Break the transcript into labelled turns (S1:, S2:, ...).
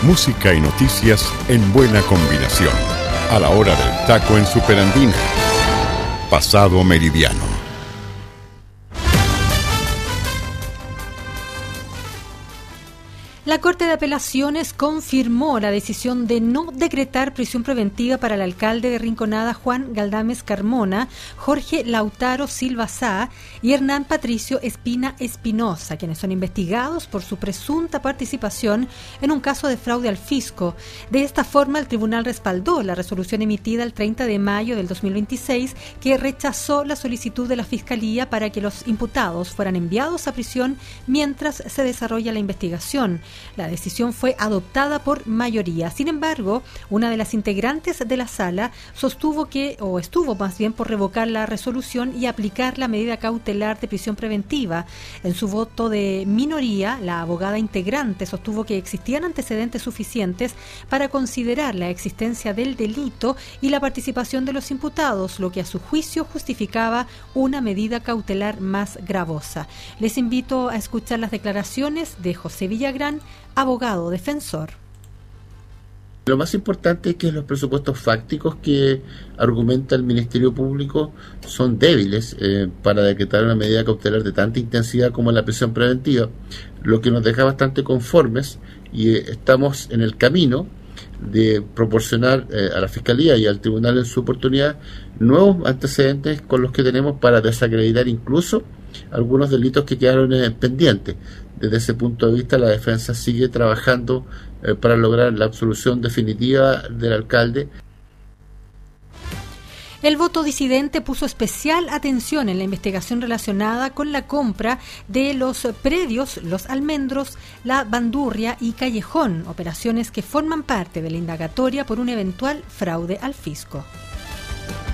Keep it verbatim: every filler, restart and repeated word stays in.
S1: Música y noticias en buena combinación. A la hora del taco en Superandina. Pasado Meridiano.
S2: La Corte de Apelaciones confirmó la decisión de no decretar prisión preventiva para el alcalde de Rinconada, Juan Galdames Carmona, Jorge Lautaro Silva Sá y Hernán Patricio Espina Espinosa, quienes son investigados por su presunta participación en un caso de fraude al fisco. De esta forma, el tribunal respaldó la resolución emitida el treinta de mayo del dos mil veintiséis, que rechazó la solicitud de la Fiscalía para que los imputados fueran enviados a prisión mientras se desarrolla la investigación. La decisión fue adoptada por mayoría. Sin embargo, una de las integrantes de la sala sostuvo que, o estuvo más bien por revocar la resolución y aplicar la medida cautelar de prisión preventiva. En su voto de minoría, la abogada integrante sostuvo que existían antecedentes suficientes para considerar la existencia del delito y la participación de los imputados, lo que a su juicio justificaba una medida cautelar más gravosa. Les invito a escuchar las declaraciones de José Villagrán, abogado defensor.
S3: Lo más importante es que los presupuestos fácticos que argumenta el Ministerio Público son débiles eh, para decretar una medida cautelar de tanta intensidad como la prisión preventiva, lo que nos deja bastante conformes y eh, estamos en el camino de proporcionar eh, a la Fiscalía y al Tribunal en su oportunidad nuevos antecedentes con los que tenemos para desacreditar incluso algunos delitos que quedaron eh, pendientes. Desde ese punto de vista, la defensa sigue trabajando eh, para lograr la absolución definitiva del alcalde.
S2: El voto disidente puso especial atención en la investigación relacionada con la compra de los predios Los Almendros, La Bandurria y Callejón, operaciones que forman parte de la indagatoria por un eventual fraude al fisco.